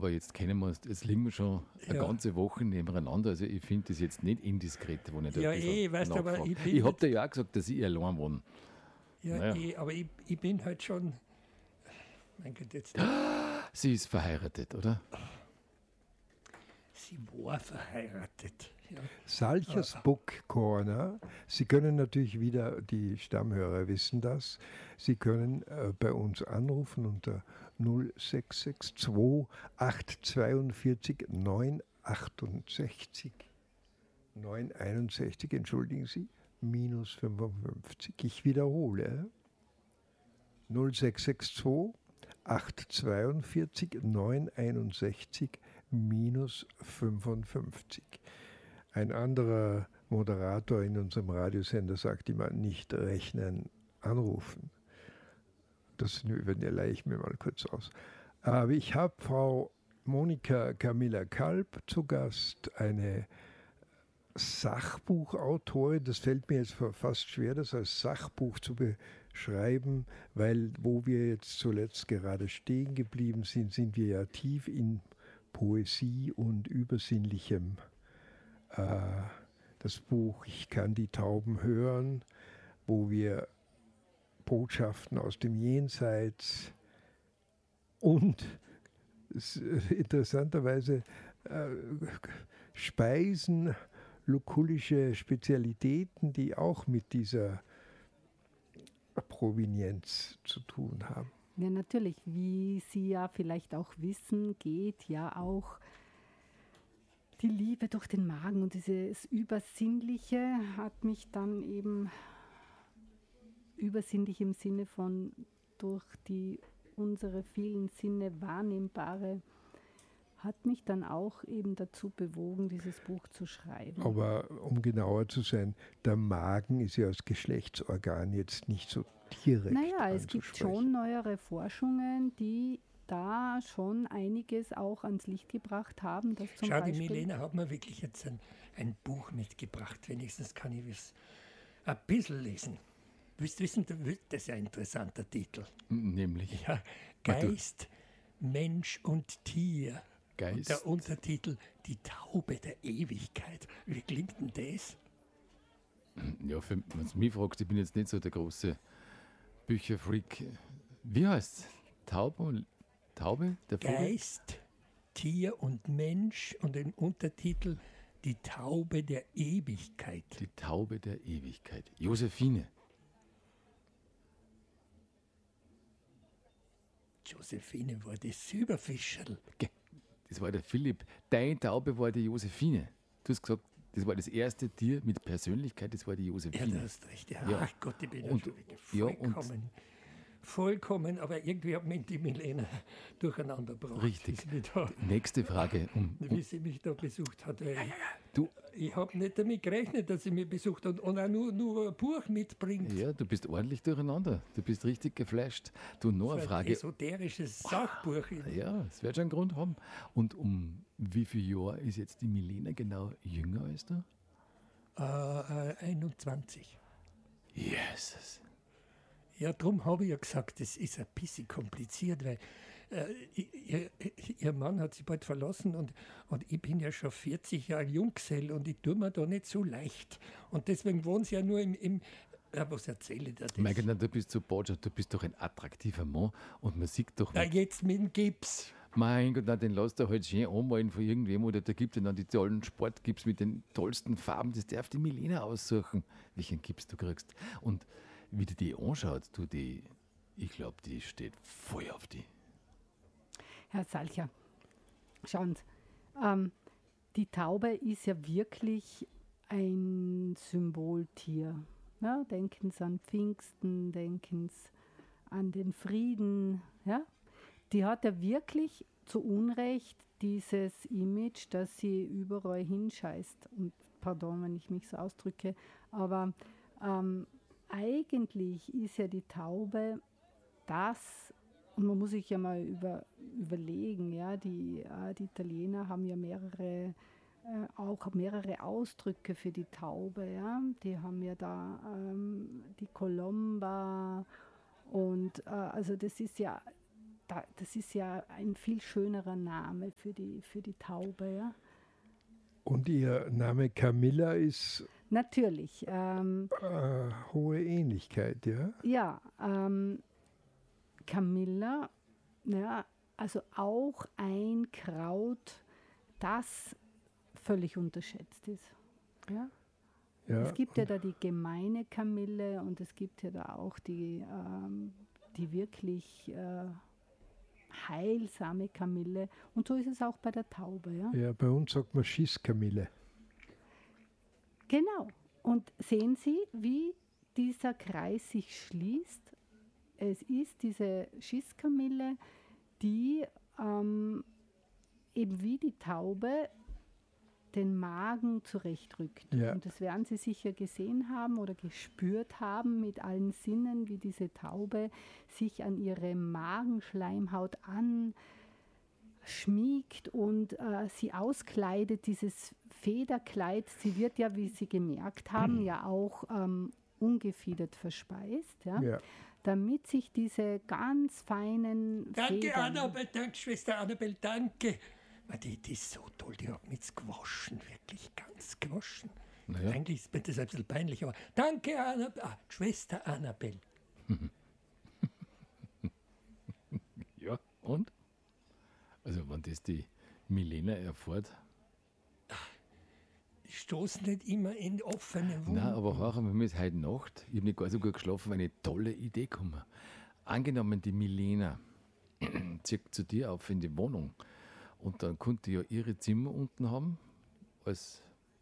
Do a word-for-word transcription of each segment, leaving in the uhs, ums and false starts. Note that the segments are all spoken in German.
aber jetzt kennen wir uns, jetzt liegen wir schon eine Ja. ganze Woche nebeneinander. Also ich finde das jetzt nicht indiskret, wenn ich da Ja, ein bisschen eh, weißt du, aber nachfrage. ich bin Ich habe halt- dir ja auch gesagt, dass ich allein wohne. Ja, Naja. eh, aber ich, ich bin halt schon. Mein Gott, jetzt. Sie ist verheiratet, oder? Sie war verheiratet. Ja. Salchers Book Corner. Sie können natürlich wieder, die Stammhörer wissen das, Sie können äh, bei uns anrufen unter null sechs sechs zwei acht vier zwei neun achtundsechzig. neun einundsechzig, entschuldigen Sie, minus fünfundfünfzig. Ich wiederhole. null sechs sechs zwei acht vier zwei neun einundsechzig minus fünfundfünfzig. Ein anderer Moderator in unserem Radiosender sagt immer, nicht rechnen, anrufen. Das überlege ich mir mal kurz aus. Aber ich habe Frau Monika Camilla Kalb zu Gast, eine Sachbuchautorin. Das fällt mir jetzt fast schwer, das als Sachbuch zu beschreiben, weil wo wir jetzt zuletzt gerade stehen geblieben sind, sind wir ja tief in Poesie und Übersinnlichem. Äh, das Buch Ich kann die Tauben hören, wo wir Botschaften aus dem Jenseits und interessanterweise äh, Speisen, lukullische Spezialitäten, die auch mit dieser Provenienz zu tun haben. Ja, natürlich. Wie Sie ja vielleicht auch wissen, geht ja auch die Liebe durch den Magen. Und dieses Übersinnliche hat mich dann eben, übersinnlich im Sinne von durch die unsere vielen Sinne wahrnehmbare, hat mich dann auch eben dazu bewogen, dieses Buch zu schreiben. Aber um genauer zu sein, der Magen ist ja als Geschlechtsorgan jetzt nicht so direkt Naja, es gibt anzusprechen. schon neuere Forschungen, die da schon einiges auch ans Licht gebracht haben. Dass zum Schau, die Beispiel Milena hat mir wirklich jetzt ein, ein Buch mitgebracht. Wenigstens kann ich es ein bisschen lesen. Willst du wissen, das ist ein interessanter Titel. Nämlich Ja, Geist, Mensch und Tier. Geist. Und der Untertitel Die Taube der Ewigkeit. Wie klingt denn das? Ja, wenn du mich fragst, ich bin jetzt nicht so der große Bücherfreak. Wie heißt es? Taube? Taube? Der Vogel? Geist, Tier und Mensch und den Untertitel Die Taube der Ewigkeit. Die Taube der Ewigkeit. Josephine. Josephine war das Silberfischerl. Ge- Das war der Philipp. Deine Taube war die Josephine. Du hast gesagt, das war das erste Tier mit Persönlichkeit, das war die Ja, Josephine. du hast recht. Ja, Ja. Ach Gott, ich bin ja Und- schon wieder ja, und- vollkommen. vollkommen, aber irgendwie hat mich die Milena durcheinander gebracht. Richtig. Wie sie, mich da, Nächste Frage. Um, wie sie mich da besucht hat. Weil du, Ich habe nicht damit gerechnet, dass sie mich besucht und, und auch nur, nur ein Buch mitbringt. ja, du bist ordentlich durcheinander. Du bist richtig geflasht. Du, noch eine So ein Frage. esoterisches Sachbuch. Ja, es wird schon einen Grund haben. Und um wie viel Jahre ist jetzt die Milena genau jünger als du? Äh, äh, einundzwanzig. Jesus. Ja, darum habe ich ja gesagt, das ist ein bisschen kompliziert, weil äh, ihr, ihr Mann hat sie bald verlassen und, und ich bin ja schon vierzig Jahre Junggesell und ich tue mir da nicht so leicht. Und deswegen wohnen sie ja nur im... im ja, was erzähle ich dir das? Mein Gott, du bist so Botschaft, du bist doch ein attraktiver Mann und man sieht doch Na, nicht. jetzt mit dem Gips. Mein Gott, na, den lass dir halt schön anmalen von irgendwem oder da gibt es dann die tollen Sportgips mit den tollsten Farben. Das darf die Milena aussuchen, welchen Gips du kriegst. Und wie du die anschaut, du die, ich glaube, die steht voll auf die. Herr Salcher, schauen Sie, ähm, die Taube ist ja wirklich ein Symboltier. Ja, denken Sie an Pfingsten, denken Sie an den Frieden. Ja? Die hat ja wirklich zu Unrecht dieses Image, dass sie überall hinscheißt. Und pardon, wenn ich mich so ausdrücke, aber ähm, eigentlich ist ja die Taube das, und man muss sich ja mal über, überlegen, ja, die, äh, die Italiener haben ja mehrere, äh, auch mehrere Ausdrücke für die Taube, ja. Die haben ja da ähm, die Colomba und äh, also das ist ja da, das ist ja ein viel schönerer Name für die, für die Taube. Ja? Und Ihr Name Camilla ist Natürlich. Ähm, äh, hohe Ähnlichkeit, ja? ja, ähm, Camilla, ja, also auch ein Kraut, das völlig unterschätzt ist. Ja? Ja, Es gibt ja da die gemeine Kamille und es gibt ja da auch die, ähm, die wirklich äh, heilsame Kamille. Und so ist es auch bei der Taube. Ja? ja, bei uns sagt man Schisskamille. Genau. Und sehen Sie, wie dieser Kreis sich schließt? Es ist diese Schisskamille, die ähm, eben wie die Taube den Magen zurechtrückt. Ja. Und das werden Sie sicher gesehen haben oder gespürt haben mit allen Sinnen, wie diese Taube sich an ihre Magenschleimhaut anschmiegt und äh, sie auskleidet, dieses Federkleid. Sie wird ja, wie Sie gemerkt haben, ja auch ähm, ungefiedert verspeist, ja? Ja. Damit sich diese ganz feinen Danke, Federn... Annabel, danke, Schwester Annabel, danke. Ah, Die, die ist so toll, die hat mich jetzt gewaschen, wirklich ganz gewaschen. Naja. Eigentlich ist mir das ein bisschen peinlich, aber danke, Annabel, ah, Schwester Annabel. Ja, und? Also, wenn das die Milena erfährt. Die stoßen nicht immer in offene Wunden. Nein, aber hör mal, mir ist heute Nacht, ich habe nicht gar so gut geschlafen, eine tolle Idee gekommen. Angenommen, die Milena zieht zu dir auf in die Wohnung und dann konnte ja ihre Zimmer unten haben, als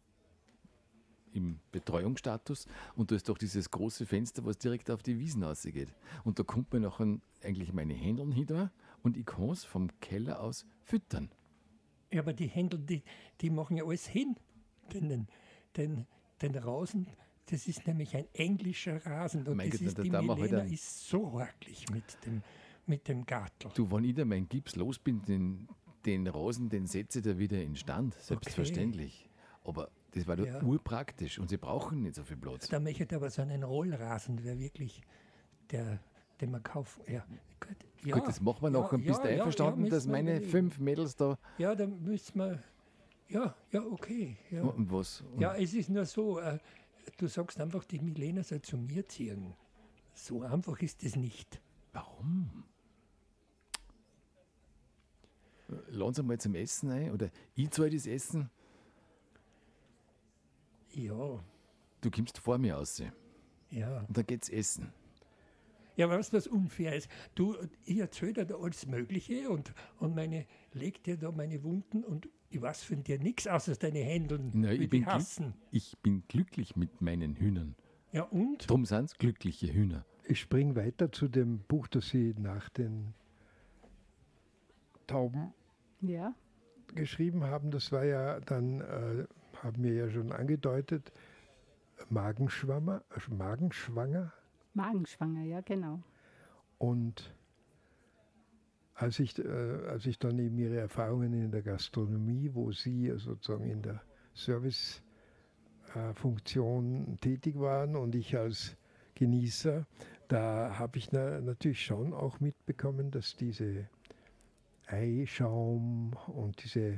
im Betreuungsstatus, und da ist doch dieses große Fenster, was direkt auf die Wiesen rausgeht. Und da kommt mir nachher eigentlich meine Händeln hin und ich kann es vom Keller aus füttern. Ja, aber die Händel, die, die machen ja alles hin. Den, den, den, den Rasen, das ist nämlich ein englischer Rasen. Und Mein das Gott, ist, da die darf man halt Milena ein- ist so hakelig mit dem, mit dem Gartel. Du, wenn ich da meinen Gips los bin, den, den Rasen, den setze ich da wieder in Stand, selbstverständlich. Aber das war doch Ja. urpraktisch und sie brauchen nicht so viel Platz. Da möchte ich aber so einen Rollrasen, wäre wirklich der, den man kaufen. Ja, gut, ja, Gut, das machen wir ja, nachher. Bist du ja, ja, einverstanden, ja, dass müssen wir meine überlegen. fünf Mädels da. Ja, dann müssen wir. Ja, ja, okay. Ja, Und was? Und ja es ist nur so, äh, du sagst einfach, die Milena soll zu mir ziehen. So einfach ist es nicht. Warum? Laden Sie mal zum Essen ein oder ich zahle das Essen, Ja, du kommst vor mir raus ja. und dann geht's essen. Ja, weißt du, was unfair ist? Du, ich erzähle dir da alles Mögliche und, und meine, leg dir da meine Wunden und ich weiß von dir nichts außer deine Händeln, Nein, wie ich die bin, glück, hassen. ich bin glücklich mit meinen Hühnern. Ja, und? Drum sind es glückliche Hühner. Ich springe weiter zu dem Buch, das Sie nach den Tauben Ja, geschrieben haben. Das war ja dann, äh, haben wir ja schon angedeutet, Magenschwammer, äh, Magenschwanger. Magenschwanger, ja, genau. Und als ich, äh, als ich dann eben Ihre Erfahrungen in der Gastronomie, wo Sie sozusagen in der Servicefunktion tätig waren und ich als Genießer, da habe ich na, natürlich schon auch mitbekommen, dass diese Eischaum und diese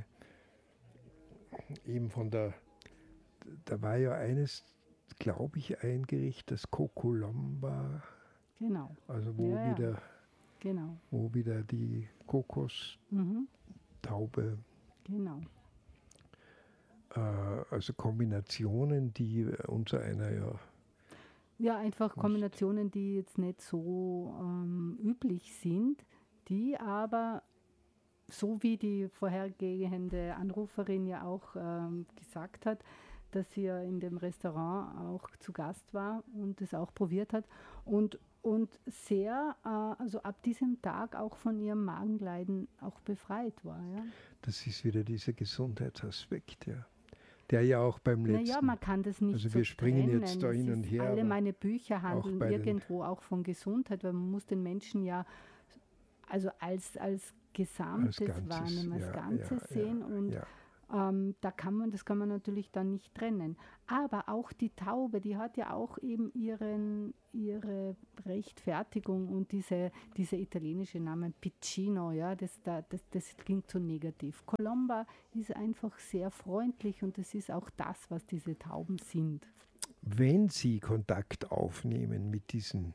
eben von der, da war ja eines, glaube ich, ein Gericht, das Kokolomba, Genau, also wo Ja, ja. wieder genau. wo wieder die Kokostaube, Mhm, genau. äh, also Kombinationen, die unser einer ja, Ja, einfach Kombinationen, die jetzt nicht so ähm, üblich sind, die aber, so wie die vorhergehende Anruferin ja auch ähm, gesagt hat, dass sie ja in dem Restaurant auch zu Gast war und es auch probiert hat und, und sehr, äh, also ab diesem Tag auch von ihrem Magenleiden auch befreit war. Ja? das ist wieder dieser Gesundheitsaspekt, ja, der ja auch beim letzten, Naja, man kann das nicht also so wir springen trennen. jetzt da Es hin und ist, her, alle aber meine Bücher handeln bei den- irgendwo auch von Gesundheit, weil man muss den Menschen ja also als, als Gesamtes Ganzes, wahrnehmen, als ja, Ganzes ja, sehen. ja, Und ja. Ähm, da kann man, das kann man natürlich dann nicht trennen. Aber auch die Taube, die hat ja auch eben ihren, ihre Rechtfertigung und diese, diese italienische Name Piccino, ja, das, da, das, das klingt so negativ. Colomba ist einfach sehr freundlich und das ist auch das, was diese Tauben sind. Wenn Sie Kontakt aufnehmen mit diesen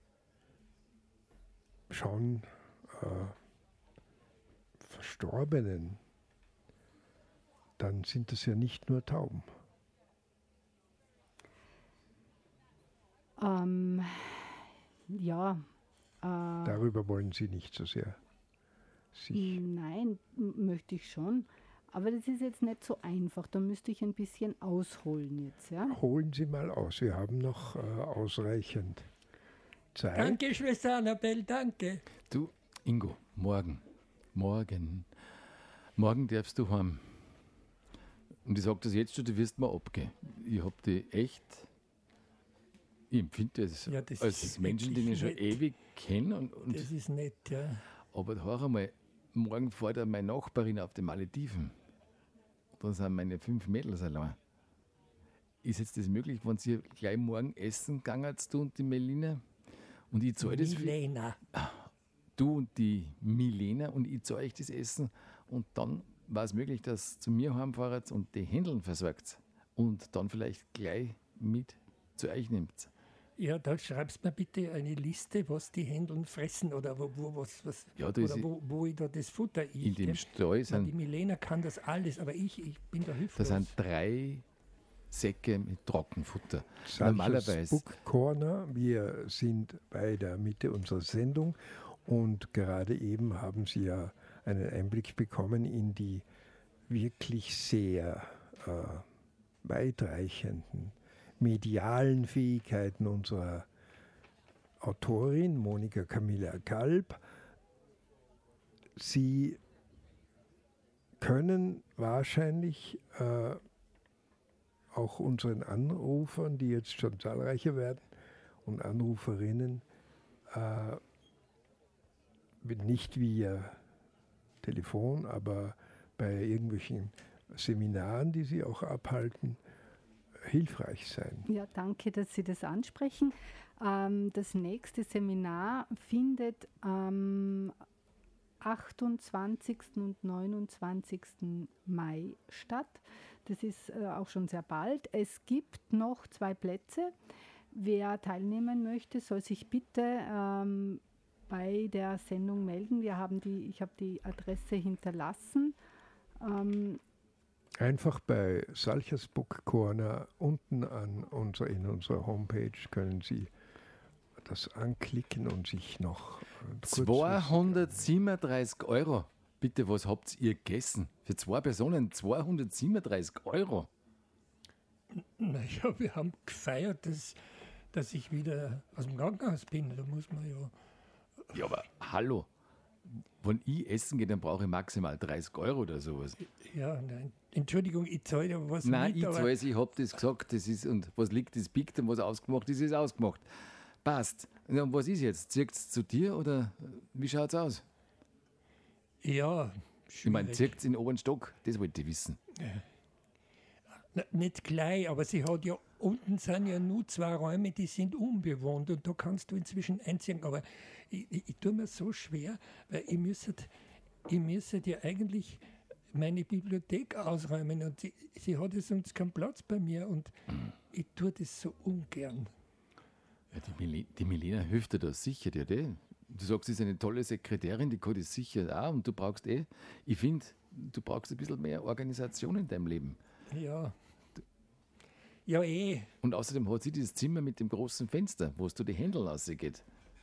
schon äh, Verstorbenen, dann sind das ja nicht nur Tauben. Ähm, ja. Äh, Darüber wollen Sie nicht so sehr sich. Nein, m- möchte ich schon. Aber das ist jetzt nicht so einfach. Da müsste ich ein bisschen ausholen jetzt. Ja? Holen Sie mal aus. Wir haben noch äh, ausreichend Zeit. Danke, Schwester Annabelle, danke. Du, Ingo, morgen, morgen, morgen darfst du heim. Und ich sage das jetzt schon, du wirst mal abgehen. Ich habe die echt, ich empfinde das, Ja, das als ist Menschen, die ich schon wirklich nett. ewig kenne. Und, und, Das ist nett, ja. aber hör einmal, morgen fährt meine Nachbarin auf die Malediven. Da sind meine fünf Mädels allein. Ist jetzt das möglich, wenn sie gleich morgen essen gegangen, du und die Melina? Und ich zahle das für, Milena. du und die Milena, und ich zahle euch das Essen, und dann war es möglich, dass zu mir heimfahrt und die Händeln versorgt und dann vielleicht gleich mit zu euch nimmt. Ja, da schreibst mir bitte eine Liste, was die Händeln fressen oder wo, wo, was, was, Ja, da ist oder wo, wo ich da das Futter ich. in dem gell? Stall Weil die sind, Milena kann das alles, aber ich, ich bin da da hilflos. sind drei Säcke mit Trockenfutter. Salchers Normalerweise, Book Corner. Wir sind bei der Mitte unserer Sendung und gerade eben haben Sie ja einen Einblick bekommen in die wirklich sehr äh, weitreichenden medialen Fähigkeiten unserer Autorin Monika Camilla Kalb. Sie können wahrscheinlich äh, auch unseren Anrufern, die jetzt schon zahlreicher werden, und Anruferinnen, äh, nicht via Telefon, aber bei irgendwelchen Seminaren, die sie auch abhalten, hilfreich sein. Ja, danke, dass Sie das ansprechen. Ähm, das nächste Seminar findet am achtundzwanzigsten und neunundzwanzigsten Mai statt. Das ist äh, auch schon sehr bald. Es gibt noch zwei Plätze. Wer teilnehmen möchte, soll sich bitte ähm, bei der Sendung melden. Wir haben die, ich habe die Adresse hinterlassen. Ähm, Einfach bei Salchers Book Corner unten an unser, in unserer Homepage können Sie das anklicken und sich noch äh, kurz zweihundertsiebenunddreißig Euro. Bitte, was habt ihr gegessen? Für zwei Personen zweihundertsiebenunddreißig Euro. Naja, wir haben gefeiert, dass, dass ich wieder aus dem Krankenhaus bin. Da muss man ja. Ja, aber hallo. Wenn ich essen gehe, dann brauche ich maximal dreißig Euro oder sowas. Ja, nein. Entschuldigung, ich zahle ja was Nein, mit, ich aber weiß, ich habe das gesagt, das ist, und was liegt, das biegt, und was ausgemacht ist, ist ausgemacht. Passt. Und was ist jetzt? Zirkt es zu dir oder wie schaut es aus? ja, Ich meine, schwierig. zirkt es in den oberen Stock? Das wollte ich wissen. Na, nicht gleich, aber sie hat ja, unten sind ja nur zwei Räume, die sind unbewohnt und da kannst du inzwischen einziehen. Aber ich, ich, ich tue mir so schwer, weil ich müsste, ich müsste ja eigentlich meine Bibliothek ausräumen und sie, sie hat jetzt sonst keinen Platz bei mir und ich tue das so ungern. Ja, die, Mil die Milena hilft dir da sicher. Die, die. Du sagst, sie ist eine tolle Sekretärin, die kann das sicher auch, und du brauchst eh, ich finde, du brauchst ein bisschen mehr Organisation in deinem Leben. Ja. Ja, eh. Und außerdem hat sie dieses Zimmer mit dem großen Fenster, wo es du die Händel rausgeht.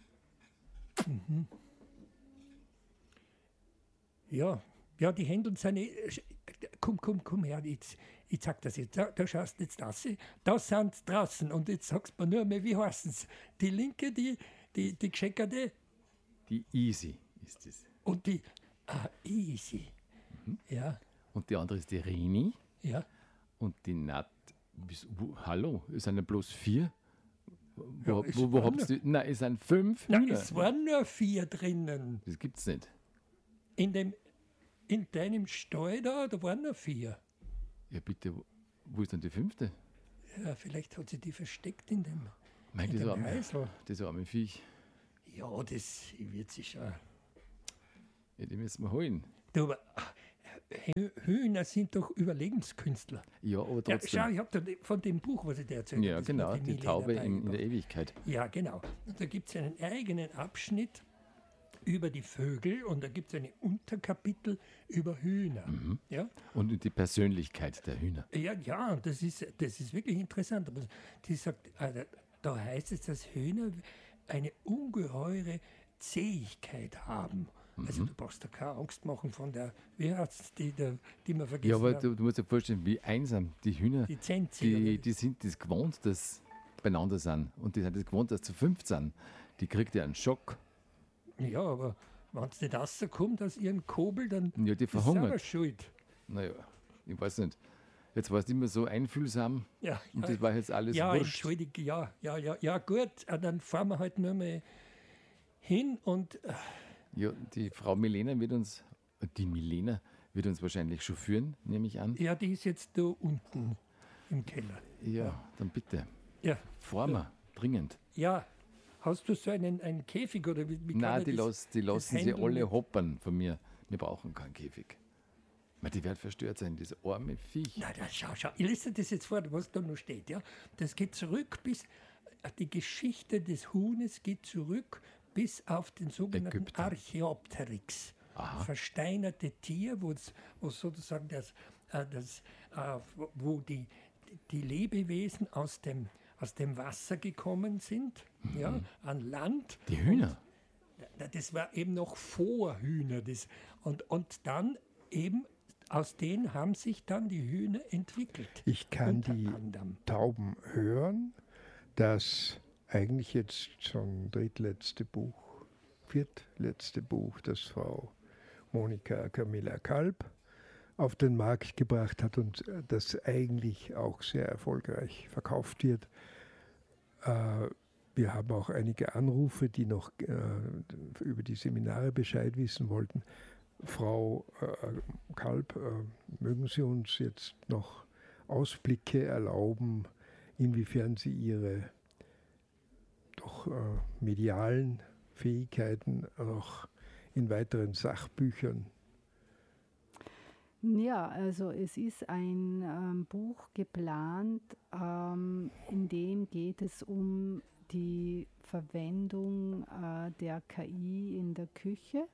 Ja, ja, die Hände sind. eh- Komm, komm, komm her, jetzt, ich sag das jetzt. Da, da schaust du jetzt das. Das sind draußen. Und jetzt sagst du mir nur mehr, wie heißen sie? Die linke, die, die, die gescheckerte Die Easy ist es. und die. Ah, easy. Ja, Und die andere ist die Rini. ja. Und die Nat. Wieso- wo- Hallo, es sind ja bloß vier. Ja, Wo, es wo, wo waren habt ihr? Nein, es sind fünf. Na, Hühner. es waren nur vier drinnen. Das gibt's nicht. In dem. in deinem Stall da, da waren noch vier. Ja, bitte, wo- wo ist denn die fünfte? Ja, vielleicht hat sie die versteckt in dem, Mein, in das dem arme, Häusl. das arme Viech. Ja, das wird sich schon. Ja, die müssen wir holen. Du, aber Hü- Hühner sind doch Überlebenskünstler. Ja, aber Ja, trotzdem. schau, ich habe da von dem Buch, was ich dir erzählt Ja, habe. das genau, hat die Milena Taube in, in beigebracht. der Ewigkeit. Ja, genau. Und da gibt es einen eigenen Abschnitt über die Vögel und da gibt es ein Unterkapitel über Hühner. Mhm. Ja? Und die Persönlichkeit der Hühner. Ja, ja, und das ist, das ist wirklich interessant. Aber die sagt, äh, da heißt es, dass Hühner eine ungeheure Zähigkeit haben. Also du brauchst da keine Angst machen von der, wie heißt die, der, die wir vergessen Ja, aber haben. du, du musst dir vorstellen, wie einsam die Hühner, Die Zenzi. die, oder- die sind das gewohnt, dass beieinander sind. Und die sind das gewohnt, dass zu fünf sind. Die kriegt ja einen Schock. Ja, aber wenn es nicht rauskommt aus ihrem Kobel, dann Ja, die ist selber verhungert. schuld. Naja, ich weiß nicht. Jetzt warst du immer so einfühlsam Ja, und ja, das war jetzt alles ja wurscht. entschuldige, ja, ja, ja, ja, gut, äh, dann fahren wir halt nur mal hin und äh, Ja, die Frau Milena wird uns, die Milena wird uns wahrscheinlich schon führen, nehme ich an. ja, die ist jetzt da unten im Keller. Ja, dann bitte. Ja, Fahren wir, dringend. ja, hast du so einen, einen Käfig oder wie, wie kann Nein, man die, das, las, die lassen sie Händel alle mit- hoppern von mir. Wir brauchen keinen Käfig. Weil die wird verstört sein, das arme Viech. Na, da, schau, schau, ich lese das jetzt vor, was da noch steht. Ja? Das geht zurück bis, die Geschichte des Huhnes geht zurück bis auf den sogenannten Ägypter. Archaeopteryx. Aha. Versteinerte Tier, wo es- wo sozusagen das, äh, das äh, wo- wo die, die Lebewesen aus dem, aus dem Wasser gekommen sind, ja, an Land. Die Hühner. Na, das war eben noch vor Hühner. Das, und, und dann eben, aus denen haben sich dann die Hühner entwickelt. Ich kann Unter die anderem. Tauben hören, das eigentlich jetzt schon drittletzte Buch, viertletzte Buch, das Frau Monika Camilla Kalb auf den Markt gebracht hat und äh, das eigentlich auch sehr erfolgreich verkauft wird. Äh, Wir haben auch einige Anrufe, die noch äh, über die Seminare Bescheid wissen wollten. Frau äh, Kalb, äh, mögen Sie uns jetzt noch Ausblicke erlauben, inwiefern Sie Ihre doch äh, medialen Fähigkeiten auch in weiteren Sachbüchern? Ja, also es ist ein ähm, Buch geplant, ähm, in dem geht es um die Verwendung äh, der K I in der Küche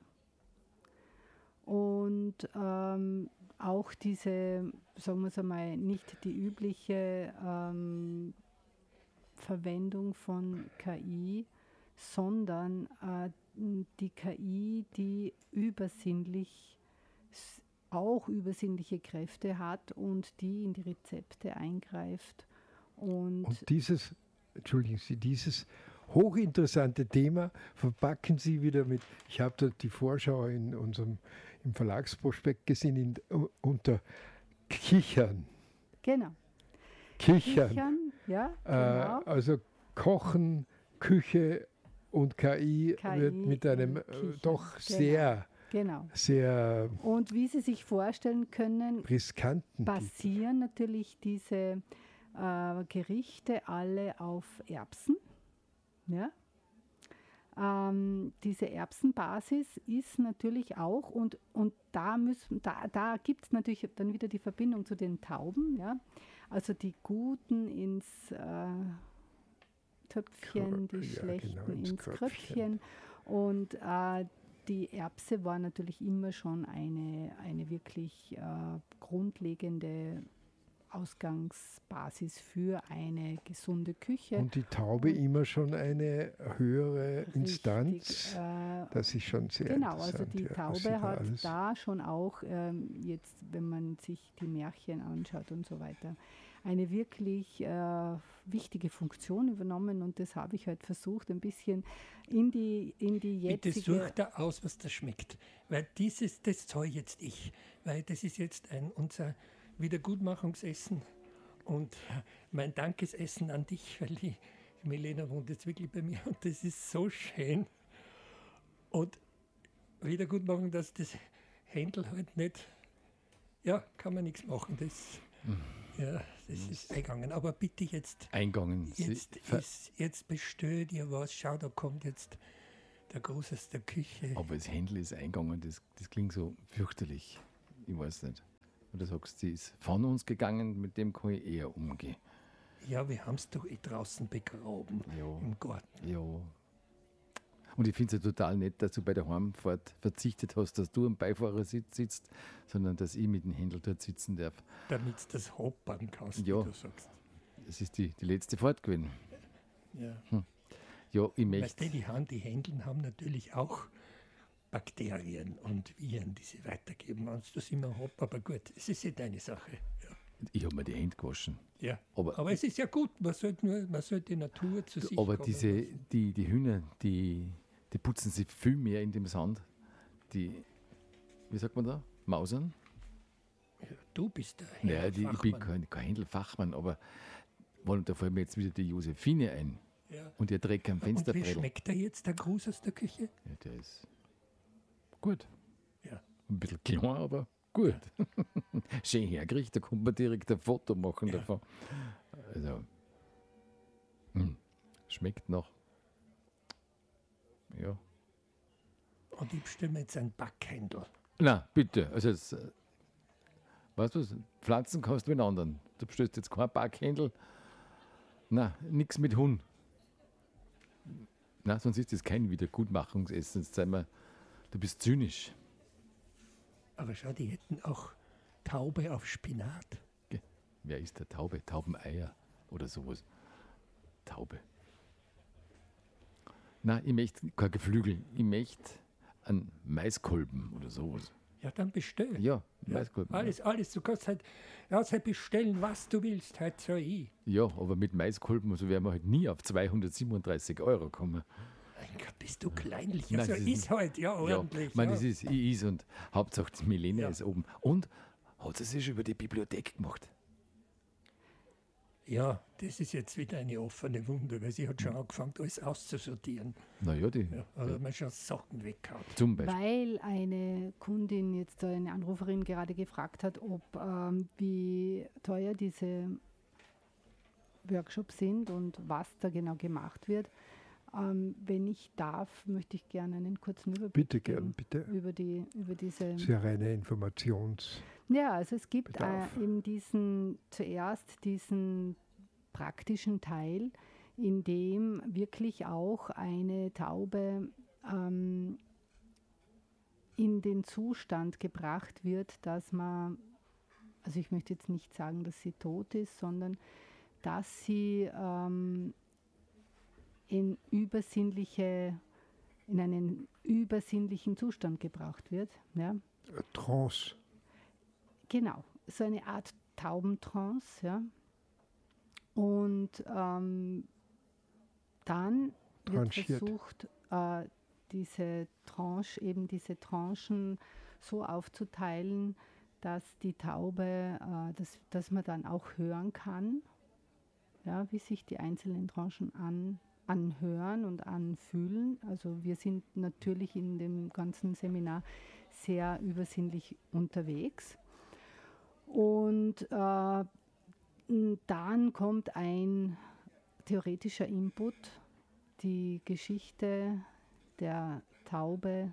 und ähm, auch diese, sagen wir es einmal, nicht die übliche ähm, Verwendung von K I, sondern äh, die K I, die übersinnlich s- auch übersinnliche Kräfte hat und die in die Rezepte eingreift. Und, Und dieses, entschuldigen Sie, dieses hochinteressante Thema verpacken Sie wieder mit, ich habe dort die Vorschau in unserem im Verlagsprospekt gesehen, in, unter Kichern. genau. Kichern. Kichern, ja, Äh, genau. also Kochen, Küche und K I, K I wird mit einem und äh, Kichern, doch genau. sehr, Genau. sehr Und wie Sie sich vorstellen können, riskanten Titel. basieren natürlich diese äh, Gerichte alle auf Erbsen. Ja? Ähm, diese Erbsenbasis ist natürlich auch, und, und da, müssen, da, da gibt es natürlich dann wieder die Verbindung zu den Tauben. Ja? Also die Guten ins äh, Töpfchen, die Ja, genau, Schlechten ins ins Kröpfchen. Kröpfchen. Und äh, die Erbse war natürlich immer schon eine, eine wirklich äh, grundlegende Ausgangsbasis für eine gesunde Küche. Und die Taube immer schon eine höhere Instanz. Richtig, äh, Das ist schon sehr genau, also interessant. die ja, was sie Taube hat alles- da schon auch, ähm, jetzt wenn man sich die Märchen anschaut und so weiter, eine wirklich äh, wichtige Funktion übernommen, und das habe ich halt versucht, ein bisschen in die, in die Bitte jetzige... such da aus, was das schmeckt. Weil dieses, das zahle jetzt ich. Weil das ist jetzt ein, unser Wiedergutmachungsessen und mein Dankesessen an dich, weil die Milena wohnt jetzt wirklich bei mir und das ist so schön. Und Wiedergutmachung, dass das Händel halt nicht, ja, kann man nichts machen. Das, ja, das ist eingegangen. Aber bitte jetzt, Eingangen. Sie- jetzt, ver- ist, jetzt bestellt ihr was. Schau, da kommt jetzt der Groß aus der Küche. Aber das Händel ist eingegangen, das, das klingt so fürchterlich. Ich weiß nicht. Und du sagst, sie ist von uns gegangen, mit dem kann ich eher umgehen. Ja, wir haben es doch eh draußen begraben Ja. im Garten. Ja. Und ich finde es ja total nett, dass du bei der Heimfahrt verzichtet hast, dass du am Beifahrersitz sitzt, sondern dass ich mit dem Händel dort sitzen darf. Damit du das hoppern kannst, Ja. wie du sagst. Das ist die, die letzte Fahrt gewesen. Ja. Ja, ich Weißt möchte. du, die, haben, die Händeln haben natürlich auch Bakterien und Viren, die sie weitergeben, wenn du das immer hopp. Aber gut, es ist ja deine Sache. Ja. Ich habe mir die Hände gewaschen. Ja. Aber- Aber, es ist ja gut, man sollte, nur, man sollte die Natur zu sich Aber kommen diese, lassen. die, die Hühner, die, die putzen sich viel mehr in dem Sand. Die, wie sagt man da? Mausern? Ja, du bist der Naja, Herr die, ich bin Fachmann. kein, kein Händelfachmann, aber wollen, da fällt mir jetzt wieder die Josephine ein. Ja. Und ihr Dreck am Und wie Fensterbrettel. schmeckt der jetzt, der Gruß aus der Küche? Ja, der ist gut. Ja. Ein bisschen klein, aber gut. Schön hergerichtet, da kommt man direkt ein Foto machen Ja. davon. Also, hm, schmeckt noch. Ja. Und ich bestelle mir jetzt ein Backhändel. Na, bitte. Also, jetzt, äh, weißt du, was? Pflanzen kannst du mit anderen. Du bestellst jetzt kein Backhändel. Na, nichts mit Huhn. Na, sonst ist das kein Wiedergutmachungsessen. Jetzt sei mal, du bist zynisch. Aber schau, die hätten auch Taube auf Spinat. Wer ist der Taube? Taubeneier oder sowas. Taube. Na, ich möchte kein Geflügel. Ich möchte einen Maiskolben oder sowas. Ja, dann bestell. Ja, Maiskolben. Alles, alles. Du kannst halt, ja, halt bestellen, was du willst. Halt so ich. Ja, aber mit Maiskolben also werden wir halt nie auf zweihundertsiebenunddreißig Euro kommen. Mein Gott, bist du kleinlich. Nein, Also das ist ist halt, ja, ordentlich. Ja, ich meine, ja. das ist, ich is und Hauptsache die Milena Ja. ist oben. Und hat sie sich schon über die Bibliothek gemacht? Ja, das ist jetzt wieder eine offene Wunde, weil sie hat schon angefangen, alles auszusortieren. Naja, die Ja, also man schon Sachen weggehauen. zum Beispiel. Weil eine Kundin, jetzt eine Anruferin gerade gefragt hat, ob ähm, wie teuer diese Workshops sind und was da genau gemacht wird. Ähm, wenn ich darf, möchte ich gerne einen kurzen Überblick Bitte gern, geben bitte. über die über diese. Sehr reine Informations. Ja, also es gibt äh, Bedarf. eben diesen zuerst diesen praktischen Teil, in dem wirklich auch eine Taube ähm, in den Zustand gebracht wird, dass man, also ich möchte jetzt nicht sagen, dass sie tot ist, sondern dass sie ähm, in übersinnliche, in einen übersinnlichen Zustand gebracht wird. Ja. Äh, Trance. Genau, so eine Art Taubentrance, ja. Und ähm, dann wird Tranchiert. versucht, äh, diese Tranche, eben diese Tranchen so aufzuteilen, dass die Taube, äh, dass, dass man dann auch hören kann, ja, wie sich die einzelnen Tranchen an, anhören und anfühlen. Also wir sind natürlich in dem ganzen Seminar sehr übersinnlich unterwegs. Und äh, dann kommt ein theoretischer Input, die Geschichte der Taube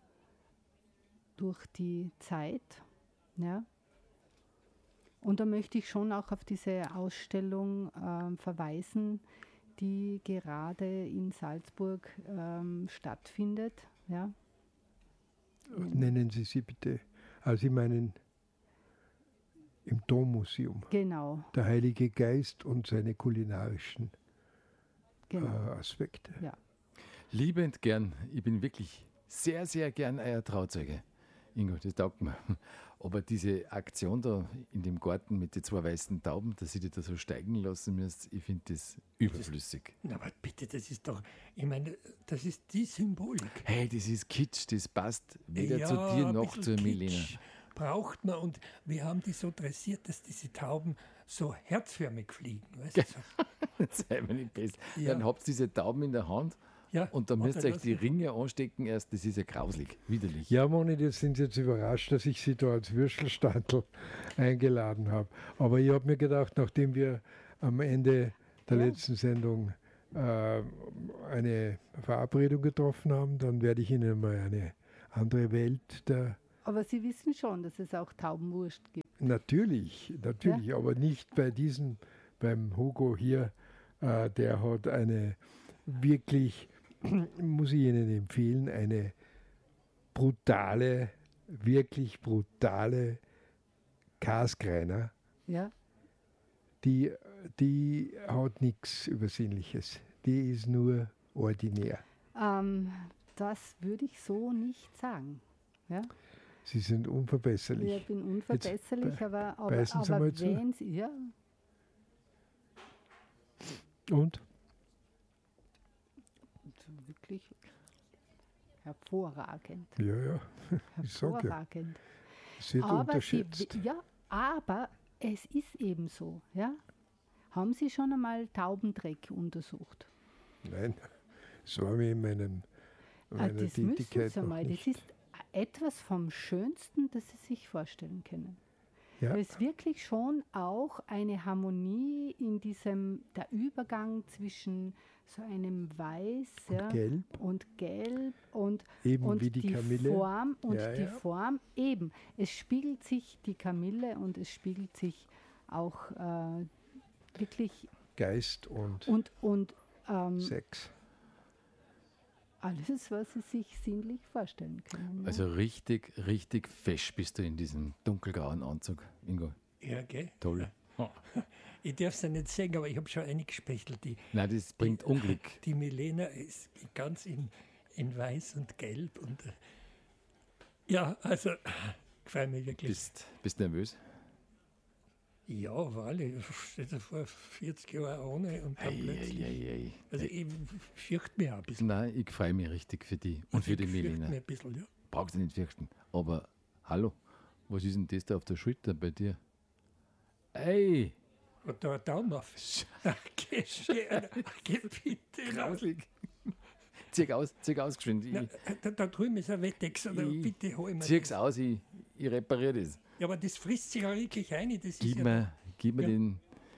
durch die Zeit. Ja. Und da möchte ich schon auch auf diese Ausstellung äh, verweisen, die gerade in Salzburg ähm, stattfindet. Ja. Nennen Sie sie bitte. Also Sie meinen im Dommuseum. Genau, Der Heilige Geist und seine kulinarischen äh, genau. Aspekte. Ja. Liebend gern. Ich bin wirklich sehr, sehr gern euer Trauzeuge. Ingo, das taugt mir. Aber diese Aktion da in dem Garten mit den zwei weißen Tauben, dass ihr die da so steigen lassen müsst, ich finde das überflüssig. Na, aber bitte, das ist doch, ich meine, das ist die Symbolik. Hey, das ist Kitsch, das passt weder Ja, zu dir ein noch bisschen zur Milena. Kitsch braucht man und wir haben die so dressiert, dass diese Tauben so herzförmig fliegen. Weißt du? Sei mir nicht best. Ja. Dann habt ihr diese Tauben in der Hand Ja, und dann oder müsst ihr euch das- die Ringe anstecken erst. Das ist ja grauslig, widerlich. Ja, Moni, jetzt sind Sie jetzt überrascht, dass ich Sie da als Würstelstandl eingeladen habe. Aber ich habe mir gedacht, nachdem wir am Ende der Ja. letzten Sendung äh, eine Verabredung getroffen haben, dann werde ich Ihnen mal eine andere Welt der. Aber Sie wissen schon, dass es auch Taubenwurst gibt. Natürlich, natürlich, aber nicht bei diesem, beim Hugo hier, äh, der hat eine wirklich, muss ich Ihnen empfehlen, eine brutale, wirklich brutale Kaskreiner, Ja? die, die hat nichts Übersinnliches. Die ist nur ordinär. Ähm, das würde ich so nicht sagen. Ja? Sie sind unverbesserlich. Ich bin unverbesserlich, be- aber, aber, beißen Sie aber mal zu. wenn Sie, ja, Und? wirklich hervorragend. Ja, ja, ich sag ja, Hervorragend. es wird aber Sie, unterschätzt. ja, aber es ist eben so. Ja? Haben Sie schon einmal Taubendreck untersucht? Nein, das war mir in meinem, Ah, meiner das müssen Tätigkeit Sie noch mal. Das nicht. ist etwas vom Schönsten, das Sie sich vorstellen können. Ja. Da ist wirklich schon auch eine Harmonie in diesem, der Übergang zwischen so einem Weiß ja, Gelb, und Gelb und, eben und wie die, Kamille. Form und Ja, die ja. Form eben. Es spiegelt sich die Kamille und es spiegelt sich auch äh, wirklich Geist und und, und ähm, Sex. alles, was Sie sich sinnlich vorstellen können. ja. Also richtig, richtig fesch bist du in diesem dunkelgrauen Anzug, Ingo. Ja, gell? Toll. Ich darf es ja nicht sagen, aber ich habe schon eingespechtelt. Die, Nein, das bringt Unglück. die Milena ist ganz in, in weiß und gelb. Und, äh, ja, also, gefällt mir wirklich. Bist, bist nervös? Ja, weil ich stehe vor vierzig Jahren ohne und dann Ei, plötzlich. ei, ei, ei. Also, ich fürchte mich auch ein bisschen. Nein, ich freue mich richtig für die und für die ich fürchte Melina. mich ein bisschen, ja. Brauchst du nicht fürchten. Aber hallo, was ist denn das da auf der Schulter bei dir? Ey! Und da ein Daumen auf. Geh, geh, geh bitte. Grauslig. Zieh aus, zieh aus geschwind. Na, Ich da, da drüben ist ein Wettex, oder Ich bitte hol mir zieh's das. aus, ich, ich repariere das. Ja, aber das frisst sich ja wirklich ein. Das ist Gib ja mir, gib mir Ja. den,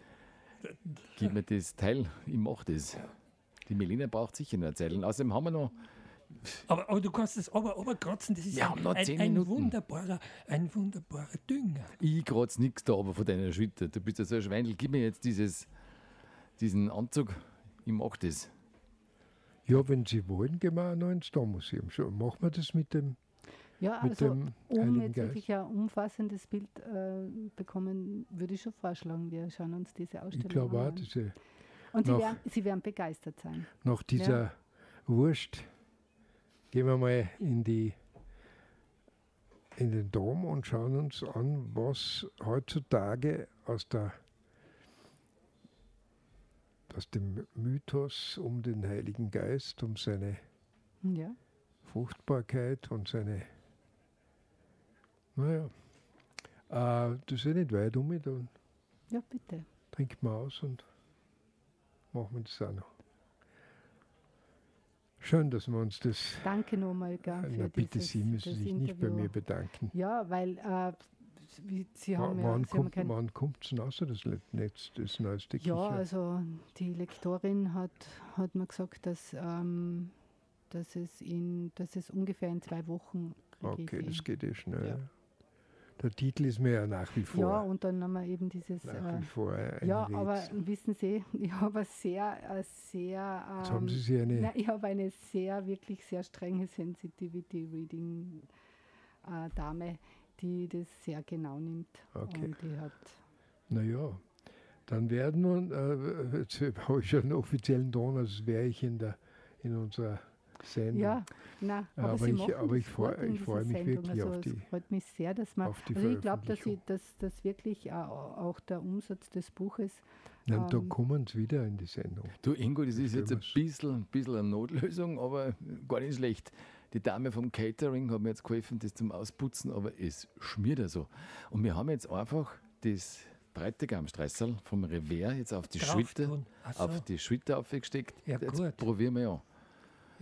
gib mir das Teil, ich mach das. Die Melina braucht sicher nur eine Zeit. Und außerdem haben wir noch, Aber, aber du kannst das aber, aber kratzen, das ist Wir ein, haben noch ein, zehn ein, Minuten. wunderbarer, ein wunderbarer Dünger. ich kratze nichts da aber von deiner Schulter. Du bist ja so ein Schweindel, gib mir jetzt dieses, diesen Anzug, ich mach das. Ja, wenn Sie wollen, gehen wir auch noch ins Dommuseum. Schon. Machen wir das mit dem, Ja, mit also dem um Heiligen jetzt Geist? wirklich ein umfassendes Bild äh, bekommen, würde ich schon vorschlagen, wir schauen uns diese Ausstellung Ich glaube auch, an. diese, Und Sie noch- werden, Sie werden begeistert sein. nach dieser Wurst gehen wir mal in, die, in den Dom und schauen uns an, was heutzutage aus, der, aus dem Mythos um den Heiligen Geist, um seine Ja. Fruchtbarkeit und seine. Naja, äh, das ist ja nicht weit um mich, dann Ja, bitte. trinken wir aus und machen wir das auch noch. Schön, dass wir uns das. Danke nochmal gell, für Na, bitte, dieses, Sie müssen das sich nicht bei Interview. mir bedanken. Ja, weil äh, wie, Sie haben W ja, wann Sie haben kommt kein, wann kommt's denn raus, das Netz, das neueste ja, Kicher? also die Lektorin hat, hat mir gesagt, dass, ähm, dass, es in, dass es ungefähr in zwei Wochen kriege ich Okay, die. das geht eh schnell. Ja. Der Titel ist mir ja nach wie vor. Ja, und dann haben wir eben dieses. nach Äh, wie vor ein ja, Rätsel. aber wissen Sie, ich habe eine sehr, eine sehr. Jetzt haben Sie Ähm, sich eine. na, ich habe eine sehr, wirklich sehr strenge Sensitivity Reading äh, Dame, die das sehr genau nimmt. Okay. Und die hat. Naja, dann werden wir, äh, jetzt habe ich schon einen offiziellen Ton, als wäre ich in, der, in unserer Sendung. Ja, na, aber, Aber Sie ich- machen aber ich das freu- gut in ich freue dieser mich Sendung. wirklich also auf die- Es freut mich sehr, dass man. auf die Also ich glaube, dass, Veröffentlichung. sie- dass, dass wirklich auch, auch der Umsatz des Buches. Dann da ähm, kommen sie wieder in die Sendung. Du Ingo, das ist jetzt ein Stürmers. bisschen, ein bisschen eine Notlösung, aber gar nicht schlecht. Die Dame vom Catering hat mir jetzt geholfen, das zum Ausputzen, aber es schmiert ja so. Und wir haben jetzt einfach das Bräutigamstreisserl vom Revers jetzt auf die Drauf Schulter, tun. Ach so. auf die Schulter aufgesteckt. Ja, Jetzt gut. probieren wir ja.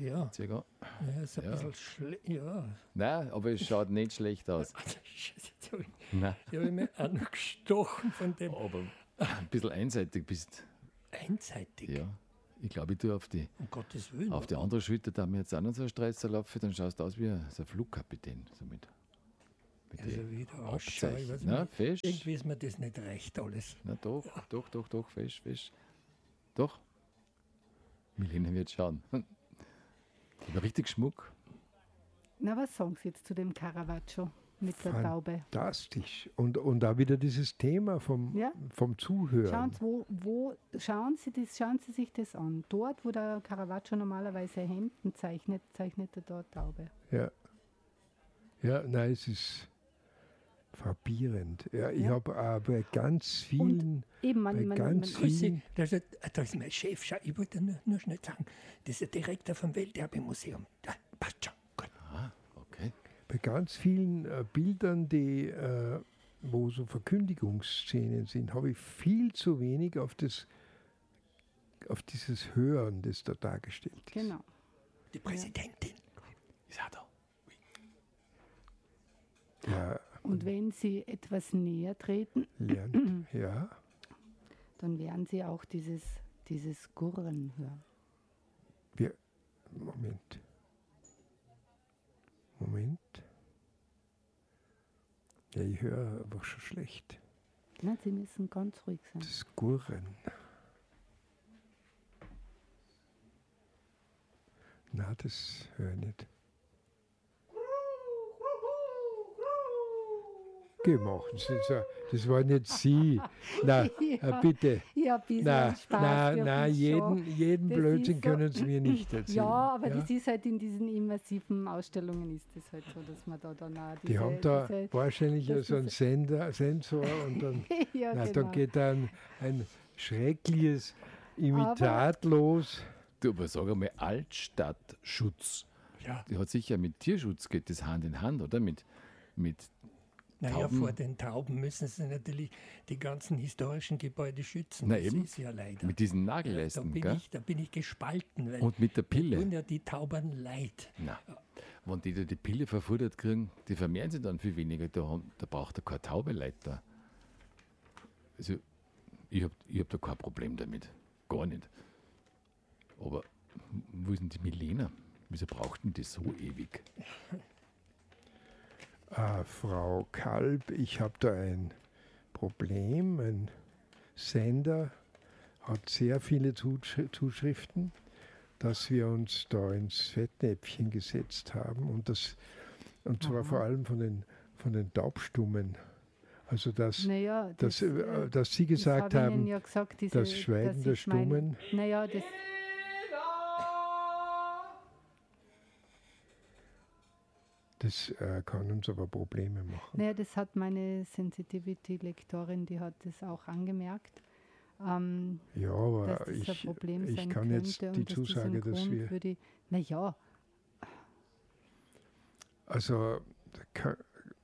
Ja, Circa. ja ist ein Ja. bisschen schlecht. Ja. Nein, aber es schaut nicht schlecht aus. Also, Scheiße, jetzt habe ich, Nein, ich hab mich auch noch gestochen von dem. aber ein bisschen einseitig bist. Einseitig. Ja. Ich glaube, ich tue auf die, Um Gottes Willen. auf die andere Schulter, da mir jetzt auch noch so ein Streißer laufen, dann schaust du aus wie ein, so ein Flugkapitän. So mit, mit Also den wieder ausschauen. Ich Abzeichen. weiß Na, nicht, fest. irgendwie ist mir das nicht recht alles. Na doch, doch, doch, doch, fest, fest. Doch. Milena wird schauen. Aber richtig Schmuck. Na, was sagen Sie jetzt zu dem Caravaggio mit der Fan- Taube? Fantastisch. Und, und da wieder dieses Thema vom, Ja. vom Zuhören. Schauen Sie, wo, wo, schauen, Sie das, schauen Sie sich das an. Dort, wo der Caravaggio normalerweise Hemden zeichnet, zeichnet er dort Taube. Ja. Ja, nein, es ist frappierend. Ja, ich Ja. habe aber ganz vielen, Eben, man, bei man, ganz man, Grüße, vielen, da ist, da ist mein Chef. Schau, ich wollte nur, nur schnell sagen, das ist der Direktor vom Welterbemuseum. Ja, passt schon. Gut. Ah, okay. bei ganz vielen äh, Bildern, die, äh, wo so Verkündigungsszenen sind, habe ich viel zu wenig auf das, auf dieses Hören, das da dargestellt ist. genau. Die Präsidentin. Ist auch da. Ja, Und wenn Sie etwas näher treten, lernt, ja. dann werden Sie auch dieses, dieses Gurren hören. Wir, Moment. Moment. Ja, ich höre einfach schon schlecht. Na, Sie müssen ganz ruhig sein. Das Gurren. Na, das höre ich nicht. Gemacht. Das, ist ja- das war nicht Sie. Na, Ja. bitte. Ja, ein bisschen Na, Spaß na, dürfen na, schon. jeden, jeden Das Blödsinn ist so- können Sie mir nicht erzählen. Ja, aber das ist halt in diesen immersiven Ausstellungen ist es halt so, dass man da dann auch diese, Die haben da diese wahrscheinlich ja das so einen ist- Sender, Sensor und dann, ja, na, genau. dann geht dann ein schreckliches Imitat los. Du, aber sag einmal, Altstadtschutz. Ja, Die hat sicher mit Tierschutz geht das Hand in Hand, oder? Mit, mit naja, Tauben. vor den Tauben müssen sie natürlich die ganzen historischen Gebäude schützen. Na das eben. ist ja leider. mit diesen da, Nagelleisten, bin gell? ich, da bin ich gespalten, weil Und mit der Pille. tun ja die Tauben leid. Na, wenn die da die Pille verfuttert kriegen, die vermehren sich dann viel weniger. Da, haben, da braucht er keine Taube Leute. Also, ich habe ich hab da kein Problem damit. Gar nicht. Aber wo ist denn die Milena? Wieso braucht denn die so ewig? Ah, Frau Kalb, ich habe da ein Problem. Ein Sender hat sehr viele Zusch- Zuschriften, dass wir uns da ins Fettnäpfchen gesetzt haben. Und, das, und zwar Aha. vor allem von den, von den Taubstummen. Also, dass, Naja, dass, das, äh, äh, dass Sie das gesagt hab ich Ihnen haben, ja gesagt, diese, das Schweigen dass der ich mein- Stummen. Naja, das, das äh, kann uns aber Probleme machen. naja, das hat meine Sensitivity-Lektorin, die hat das auch angemerkt. Ähm, Ja, dass aber das ein ich, Problem ich sein kann könnte jetzt und die dass das Zusage, ein dass Grund wir, für die, naja, also ka-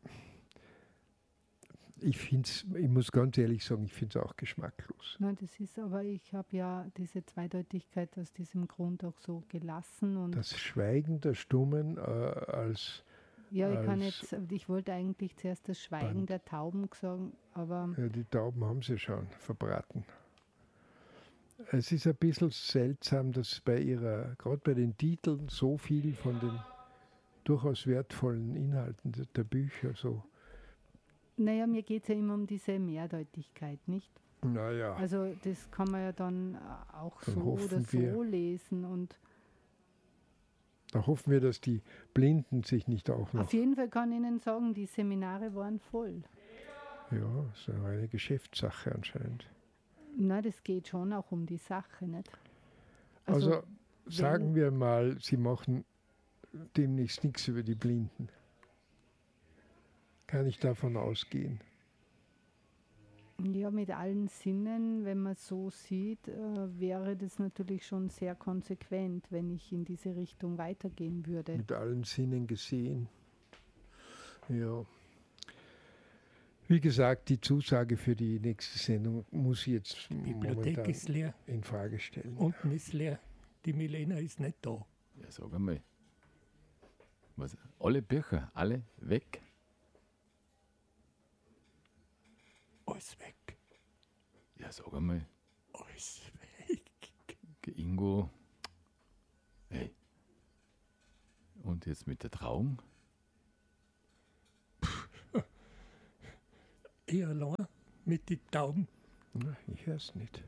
ich finde es, ich muss ganz ehrlich sagen, ich finde es auch geschmacklos. nein, das ist aber, ich habe ja diese Zweideutigkeit aus diesem Grund auch so gelassen und Das Schweigen der Stummen äh, als, ja, ich kann als jetzt, ich wollte eigentlich zuerst das Schweigen Band. der Tauben sagen, aber ja, die Tauben haben sie schon verbraten. Es ist ein bisschen seltsam, dass bei ihrer, gerade bei den Titeln, so viel von den durchaus wertvollen Inhalten der, der Bücher so, naja, mir geht es ja immer um diese Mehrdeutigkeit, nicht? naja, Also das kann man ja dann äh, auch Dann so oder hoffen so wir- lesen und da hoffen wir, dass die Blinden sich nicht auch noch, auf jeden Fall kann ich Ihnen sagen, die Seminare waren voll. ja, so eine Geschäftssache anscheinend. Na, das geht schon auch um die Sache, nicht? Also, wenn- sagen wir mal, Sie machen demnächst nichts über die Blinden. Kann ich davon ausgehen? Ja, mit allen Sinnen, wenn man so sieht, äh, wäre das natürlich schon sehr konsequent, wenn ich in diese Richtung weitergehen würde. Mit allen Sinnen gesehen. Ja. Wie gesagt, die Zusage für die nächste Sendung muss ich jetzt Die Bibliothek momentan ist leer, in Frage stellen. unten ist leer. Die Milena ist nicht da. Ja, sag einmal. Was? Alle Bücher, alle weg? Alles weg. Ja, sag einmal. Alles weg. Ingo. Hey. Und jetzt mit der Trauung? Ich allein mit den Tauben. Na, ich höre es nicht.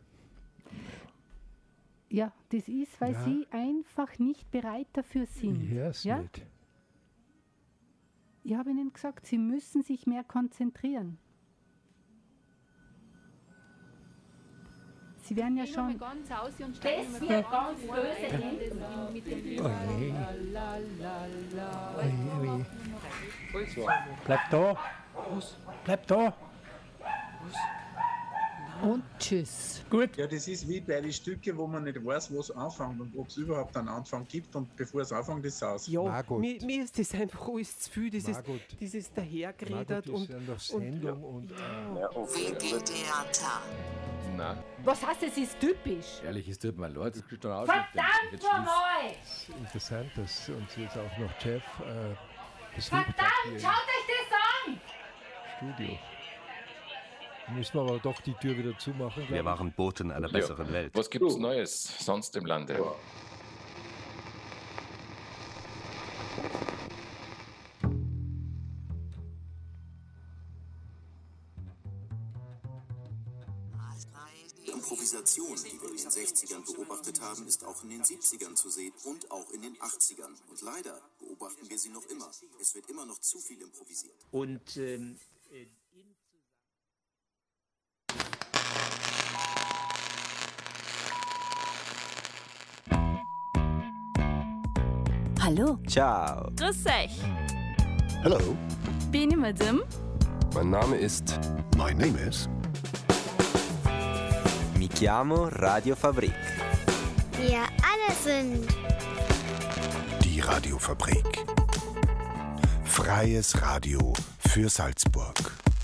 Ja, das ist, weil Ja. Sie einfach nicht bereit dafür sind. Ich höre es ja? nicht. Ich habe Ihnen gesagt, Sie müssen sich mehr konzentrieren. Sie werden ja schon... ganz aus und Das wird ganz böse. Oh je. Oje, oje. Bleib da. Bleib da. Und tschüss. Gut. Ja, das ist wie bei den Stücken, wo man nicht weiß, wo es anfängt und ob es überhaupt einen Anfang gibt. Und bevor es anfängt, ist es aus. Ja, Margot. mir, mir ist das einfach alles zu viel, dieses, Margot. dieses dahergeredet Margot und, ist ja noch und Sendung und, Theater. Nein, Was heißt, es ist typisch? ehrlich, es tut mir leid, das ist dann aus. Verdammt nochmal! interessant, dass uns jetzt auch noch Jeff äh, besucht Verdammt, hat hier schaut euch das an! im Studio. Müssen wir aber doch die Tür wieder zumachen. Wir glaub waren Boten einer besseren Welt. Was gibt's Neues sonst im Lande? Improvisation, die wir in den sechzigern beobachtet haben, ist auch in den siebzigern zu sehen und auch in den achtzigern. Und leider beobachten wir sie noch immer. Es wird immer noch zu viel improvisiert. Und ähm, Hallo. Ciao. Grüß euch. Hello. Bin ich Madame? Mein Name ist. My name is. Mi chiamo Radio Fabrik. Wir alle sind. Die Radiofabrik. Freies Radio für Salzburg.